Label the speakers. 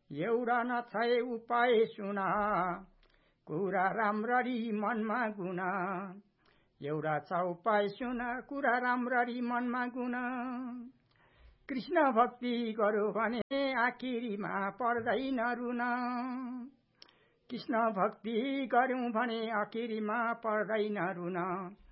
Speaker 1: एउटा नछाए उपाय सुन, कुरा राम्ररी मनमा गुन। एउटा छ उपाय सुन, कुरा राम्ररी मनमा गुन। कृष्ण भक्ति गर्यो भने आखिरीमा पर्दैन रुन। कृष्ण भक्ति गर्यौं भने आखिरीमा पर्दैन रुन।